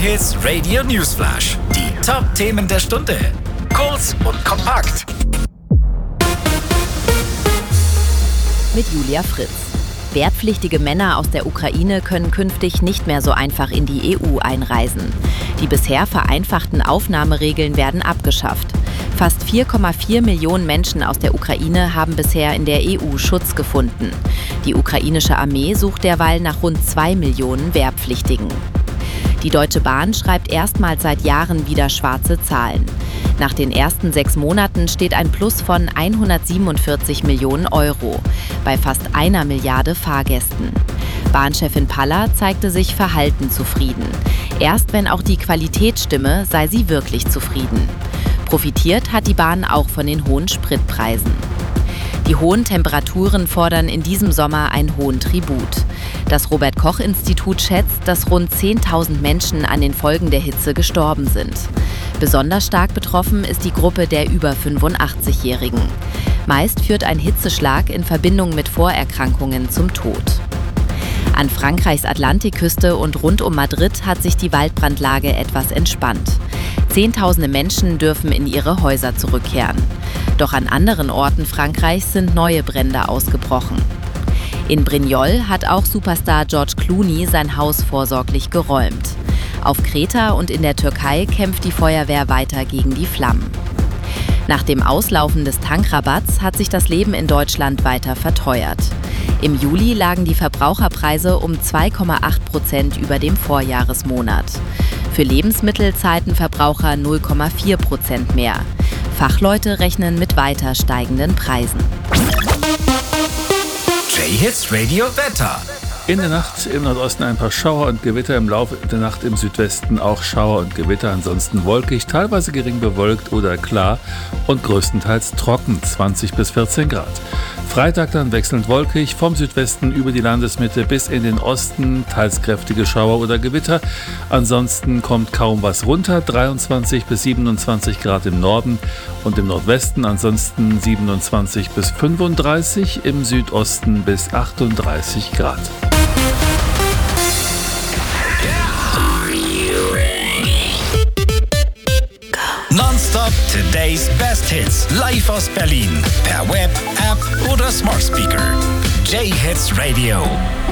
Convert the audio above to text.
J-Hits Radio Newsflash. Die Top-Themen der Stunde. Kurz und kompakt. Mit Julia Fritz. Wehrpflichtige Männer aus der Ukraine können künftig nicht mehr so einfach in die EU einreisen. Die bisher vereinfachten Aufnahmeregeln werden abgeschafft. Fast 4,4 Millionen Menschen aus der Ukraine haben bisher in der EU Schutz gefunden. Die ukrainische Armee sucht derweil nach rund 2 Millionen Wehrpflichtigen. Die Deutsche Bahn schreibt erstmals seit Jahren wieder schwarze Zahlen. Nach den ersten 6 Monaten steht ein Plus von 147 Millionen Euro bei fast 1 Milliarde Fahrgästen. Bahnchefin Paller zeigte sich verhalten zufrieden. Erst wenn auch die Qualität stimme, sei sie wirklich zufrieden. Profitiert hat die Bahn auch von den hohen Spritpreisen. Die hohen Temperaturen fordern in diesem Sommer einen hohen Tribut. Das Robert-Koch-Institut schätzt, dass rund 10.000 Menschen an den Folgen der Hitze gestorben sind. Besonders stark betroffen ist die Gruppe der über 85-Jährigen. Meist führt ein Hitzeschlag in Verbindung mit Vorerkrankungen zum Tod. An Frankreichs Atlantikküste und rund um Madrid hat sich die Waldbrandlage etwas entspannt. Zehntausende Menschen dürfen in ihre Häuser zurückkehren. Doch an anderen Orten Frankreichs sind neue Brände ausgebrochen. In Brignoles hat auch Superstar George Clooney sein Haus vorsorglich geräumt. Auf Kreta und in der Türkei kämpft die Feuerwehr weiter gegen die Flammen. Nach dem Auslaufen des Tankrabatts hat sich das Leben in Deutschland weiter verteuert. Im Juli lagen die Verbraucherpreise um 2,8% über dem Vorjahresmonat. Für Lebensmittel zahlten Verbraucher 0,4% mehr. Fachleute rechnen mit weiter steigenden Preisen. J-Hits Radio Wetter. In der Nacht im Nordosten ein paar Schauer und Gewitter, im Laufe der Nacht im Südwesten auch Schauer und Gewitter, ansonsten wolkig, teilweise gering bewölkt oder klar und größtenteils trocken, 20 bis 14 Grad. Freitag dann wechselnd wolkig, vom Südwesten über die Landesmitte bis in den Osten, teils kräftige Schauer oder Gewitter. Ansonsten kommt kaum was runter, 23 bis 27 Grad im Norden und im Nordwesten, ansonsten 27 bis 35, im Südosten bis 38 Grad. Nonstop Today's Best Hits. Live aus Berlin. Per Web, App oder Smart Speaker. J-Hits Radio.